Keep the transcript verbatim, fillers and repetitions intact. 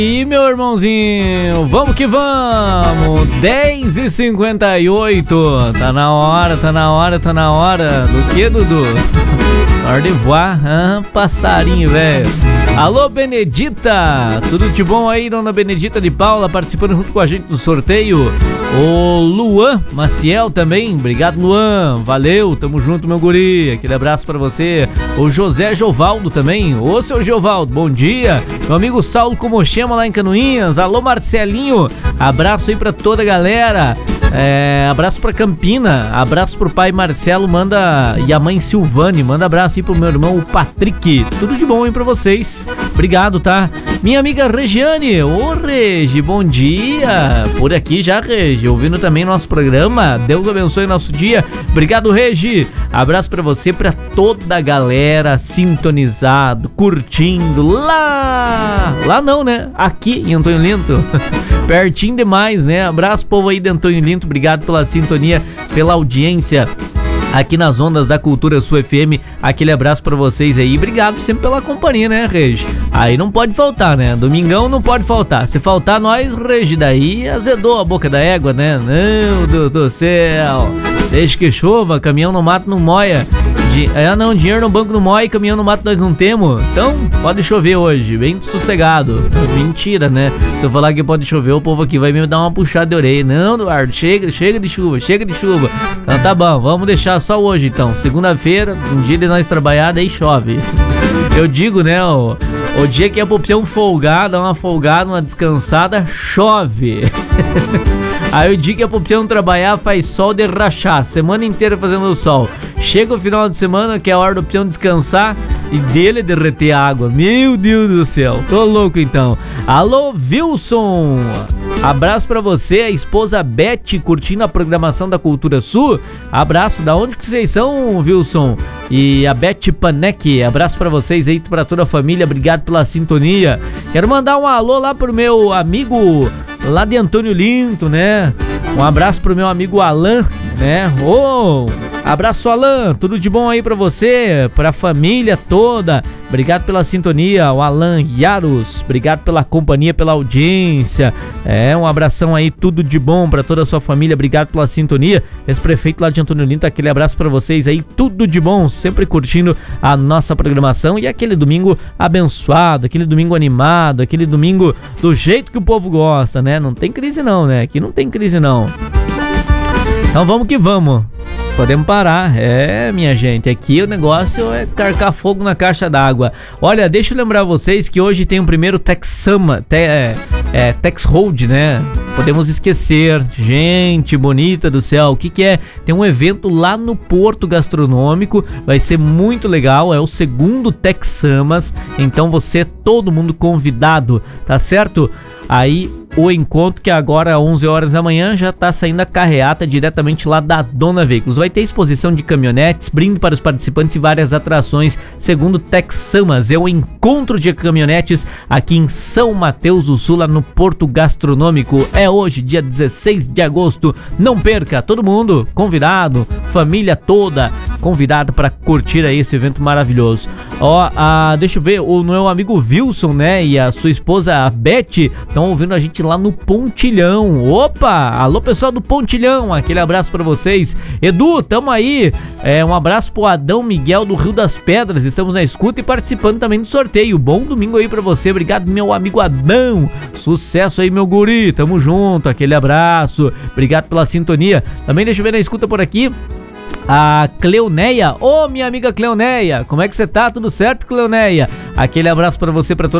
E meu irmãozinho, vamos que vamos, dez e cinquenta e oito, tá na hora, tá na hora, tá na hora, do que, Dudu? Hora de voar, ah, passarinho, velho. Alô, Benedita, tudo de bom aí, dona Benedita de Paula, participando junto com a gente do sorteio. O Luan Maciel também, obrigado, Luan, valeu, tamo junto, meu guri, aquele abraço pra você. O José Jovaldo também, ô seu Jovaldo, bom dia. Meu amigo Saulo Comochema lá em Canoinhas, alô Marcelinho, abraço aí pra toda a galera. É, abraço pra Campina, abraço pro pai Marcelo, manda, e a mãe Silvane, manda abraço aí pro meu irmão o Patrick, tudo de bom aí pra vocês, obrigado, tá? Minha amiga Regiane, ô Regi, bom dia, por aqui já, Regi, ouvindo também nosso programa, Deus abençoe nosso dia, obrigado, Regi, abraço pra você, pra toda a galera sintonizado, curtindo, lá, lá não, né, aqui em Antônio Linto, pertinho demais, né, abraço povo aí de Antônio Linto, obrigado pela sintonia, pela audiência aqui nas ondas da Cultura Sul F M, aquele abraço pra vocês aí, obrigado sempre pela companhia, né, Regi? Aí não pode faltar, né, domingão não pode faltar, se faltar nós, Regi, daí azedou a boca da égua, né, não, Deus do céu, desde que chova, caminhão no mato não moia, Di... é não, dinheiro no banco não moia e caminhão no mato nós não temos, então pode chover hoje, bem sossegado, mentira, né, se eu falar que pode chover, o povo aqui vai me dar uma puxada de orelha, não, Eduardo, chega, chega de chuva, chega de chuva, então tá bom, vamos deixar só hoje então, segunda-feira, um dia de nós trabalhar, daí chove. Eu digo, né, o, o dia que é pra ter um folgado, uma folgada, uma descansada, chove. Aí o dia que é pra ter um trabalhar, faz sol de rachar, semana inteira fazendo sol. Chega o final de semana, que é a hora do peão descansar e dele derreter a água. Meu Deus do céu, tô louco então. Alô, Wilson, abraço pra você, a esposa Beth, curtindo a programação da Cultura Sul. Abraço, da onde que vocês são, Wilson? E a Beth Panek, abraço pra vocês aí, pra toda a família, obrigado pela sintonia. Quero mandar um alô lá pro meu amigo lá de Antônio Linto, né? Um abraço pro meu amigo Alan, né? Ô, abraço, Alan, tudo de bom aí pra você, pra família toda, obrigado pela sintonia, o Alan Yaros, obrigado pela companhia, pela audiência, é, um abração aí, tudo de bom pra toda a sua família, obrigado pela sintonia, ex-prefeito lá de Antônio Linto, aquele abraço pra vocês aí, tudo de bom, sempre curtindo a nossa programação e aquele domingo abençoado, aquele domingo animado, aquele domingo do jeito que o povo gosta, né, não tem crise não, né, aqui não tem crise não. Então vamos que vamos. Podemos parar, é, minha gente, aqui o negócio é carcar fogo na caixa d'água. Olha, deixa eu lembrar vocês que hoje tem o primeiro Texama, te, é, é, Tex Hold, né? Podemos esquecer, gente bonita do céu, o que que é? Tem um evento lá no Porto Gastronômico, vai ser muito legal, é o segundo Texamas, então você, todo mundo convidado, tá certo? Aí o encontro que agora às onze horas da manhã já tá saindo a carreata diretamente lá da Dona Veículos. Vai ter exposição de caminhonetes, brinde para os participantes e várias atrações. Segundo Texamas, é o encontro de caminhonetes aqui em São Mateus do Sul, lá no Porto Gastronômico. É hoje, dia dezesseis de agosto. Não perca, todo mundo convidado, família toda convidada para curtir aí esse evento maravilhoso. Ó, ah, deixa eu ver, o meu amigo Wilson, né, e a sua esposa a Beth estão ouvindo a gente lá no Pontilhão. Opa, alô pessoal do Pontilhão, aquele abraço pra vocês. Edu, tamo aí, é, um abraço pro Adão Miguel do Rio das Pedras, estamos na escuta e participando também do sorteio. Bom domingo aí pra você, obrigado meu amigo Adão, sucesso aí meu guri, tamo junto, aquele abraço, obrigado pela sintonia. Também deixa eu ver na escuta por aqui a Cleoneia, ô oh, minha amiga Cleoneia, como é que você tá? Tudo certo, Cleoneia? Aquele abraço pra você, pra toda